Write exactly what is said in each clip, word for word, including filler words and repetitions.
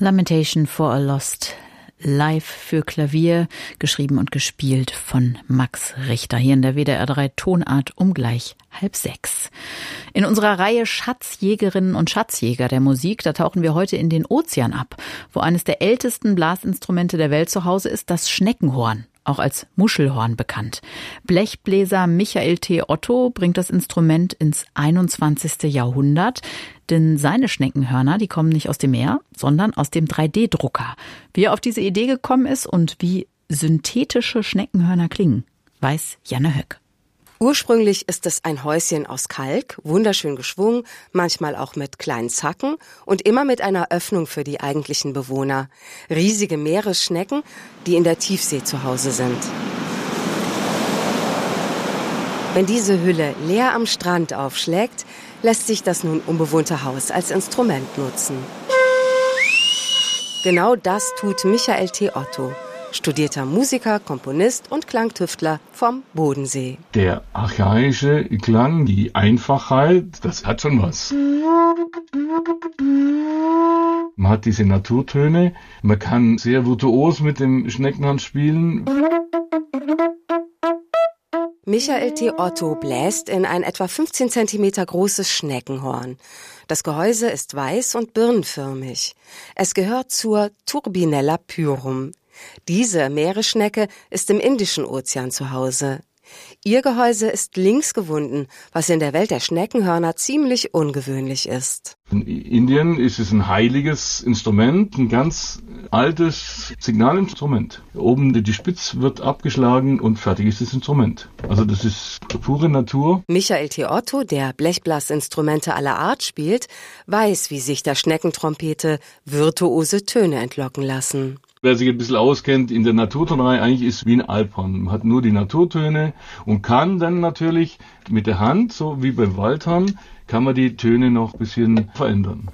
Lamentation for a Lost Live für Klavier, geschrieben und gespielt von Max Richter, hier in der W D R drei Tonart um gleich halb sechs. In unserer Reihe Schatzjägerinnen und Schatzjäger der Musik, da tauchen wir heute in den Ozean ab, wo eines der ältesten Blasinstrumente der Welt zu Hause ist, das Schneckenhorn, auch als Muschelhorn bekannt. Blechbläser Michael T. Otto bringt das Instrument ins einundzwanzigste Jahrhundert, denn seine Schneckenhörner, die kommen nicht aus dem Meer, sondern aus dem drei D Drucker. Wie er auf diese Idee gekommen ist und wie synthetische Schneckenhörner klingen, weiß Janne Höck. Ursprünglich ist es ein Häuschen aus Kalk, wunderschön geschwungen, manchmal auch mit kleinen Zacken und immer mit einer Öffnung für die eigentlichen Bewohner. Riesige Meeresschnecken, die in der Tiefsee zu Hause sind. Wenn diese Hülle leer am Strand aufschlägt, lässt sich das nun unbewohnte Haus als Instrument nutzen. Genau das tut Michael T. Otto, studierter Musiker, Komponist und Klangtüftler vom Bodensee. Der archaische Klang, die Einfachheit, das hat schon was. Man hat diese Naturtöne, man kann sehr virtuos mit dem Schneckenhorn spielen. Michael T. Otto bläst in ein etwa fünfzehn Zentimeter großes Schneckenhorn. Das Gehäuse ist weiß und birnenförmig. Es gehört zur Turbinella pyrum. Diese Meeresschnecke ist im Indischen Ozean zu Hause. Ihr Gehäuse ist links gewunden, was in der Welt der Schneckenhörner ziemlich ungewöhnlich ist. In Indien ist es ein heiliges Instrument, ein ganz altes Signalinstrument. Oben die Spitze wird abgeschlagen und fertig ist das Instrument. Also das ist pure Natur. Michael T. Otto, der Blechblasinstrumente aller Art spielt, weiß, wie sich der Schneckentrompete virtuose Töne entlocken lassen. Wer sich ein bisschen auskennt in der Naturtonerei, eigentlich ist wie ein Alphorn. Man hat nur die Naturtöne und kann dann natürlich mit der Hand, so wie beim Waldhorn, kann man die Töne noch ein bisschen verändern.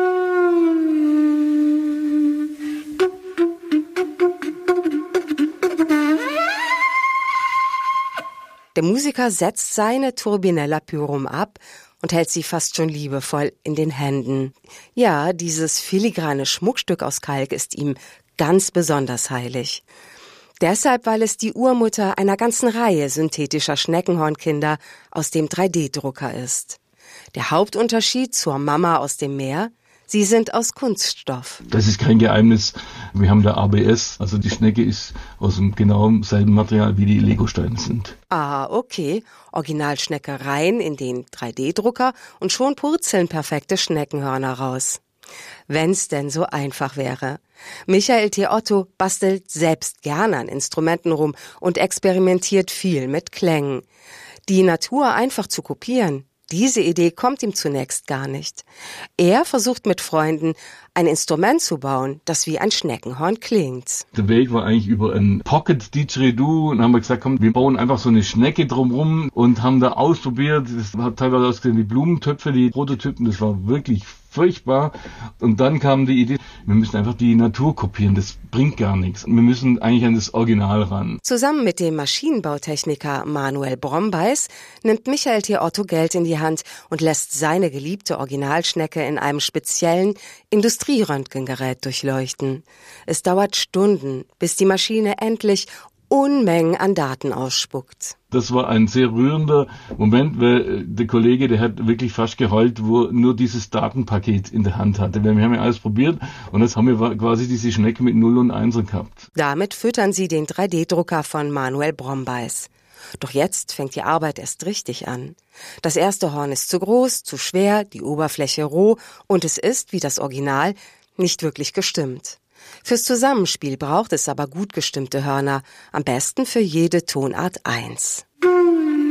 Der Musiker setzt seine Turbinella pyrum ab und hält sie fast schon liebevoll in den Händen. Ja, dieses filigrane Schmuckstück aus Kalk ist ihm ganz besonders heilig. Deshalb, weil es die Urmutter einer ganzen Reihe synthetischer Schneckenhornkinder aus dem drei D Drucker ist. Der Hauptunterschied zur Mama aus dem Meer: sie sind aus Kunststoff. Das ist kein Geheimnis. Wir haben da A B S, also die Schnecke ist aus dem genau selben Material, wie die Legosteine sind. Ah, okay. Originalschnecke rein in den drei D Drucker und schon purzeln perfekte Schneckenhörner raus. Wenn's denn so einfach wäre. Michael T. Otto bastelt selbst gerne an Instrumenten rum und experimentiert viel mit Klängen. Die Natur einfach zu kopieren, diese Idee kommt ihm zunächst gar nicht. Er versucht mit Freunden, ein Instrument zu bauen, das wie ein Schneckenhorn klingt. Der Weg war eigentlich über ein Pocket Didgeridoo und haben wir gesagt, komm, wir bauen einfach so eine Schnecke drumherum und haben da ausprobiert. Das hat teilweise ausgesehen wie Blumentöpfe, die Prototypen, das war wirklich furchtbar. Und dann kam die Idee, wir müssen einfach die Natur kopieren, das bringt gar nichts. Wir müssen eigentlich an das Original ran. Zusammen mit dem Maschinenbautechniker Manuel Brombeis nimmt Michael T. Otto Geld in die Hand und lässt seine geliebte Originalschnecke in einem speziellen Industrieröntgengerät durchleuchten. Es dauert Stunden, bis die Maschine endlich Unmengen an Daten ausspuckt. Das war ein sehr rührender Moment, weil der Kollege, der hat wirklich fast geheult, wo er nur dieses Datenpaket in der Hand hatte. Wir haben ja alles probiert und jetzt haben wir quasi diese Schnecke mit Null und Einser gehabt. Damit füttern sie den drei D Drucker von Manuel Brombeis. Doch jetzt fängt die Arbeit erst richtig an. Das erste Horn ist zu groß, zu schwer, die Oberfläche roh und es ist, wie das Original, nicht wirklich gestimmt. Fürs Zusammenspiel braucht es aber gut gestimmte Hörner, am besten für jede Tonart eins.